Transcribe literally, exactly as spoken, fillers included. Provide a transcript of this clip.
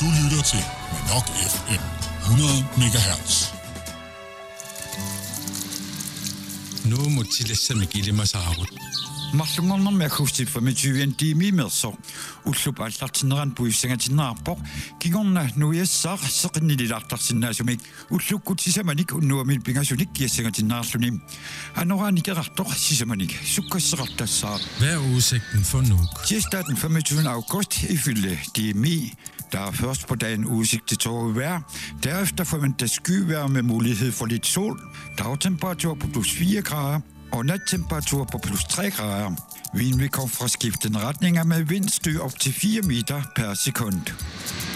Du lytter til Manok F M hundrede megahertz. Nu må tillæse med gilde mig saarut. Marlungarner med akustik for med tyve timer med så. Uslub allartinran puissenga tinarpor. Kigorna nu jeg sar saqni lilartarsinnaasumik. Uslub kutsisamanik unnuamil pingassunik kiassenga tinnaarlunim. Anorani kerartor sisamanik. Sukkasserartassaar. Hvad er udsigten for nu? Tirsdag den femogtyvende august ifølge D M I. Der er først på dagen udsigt til tåget vejr. Derefter forventes skyvejr med mulighed for lidt sol. Dagtemperatur på plus fire grader og nattemperatur på plus tre grader. Vinden vil komme fra skiftende retninger med vindstød op til fire meter per sekund.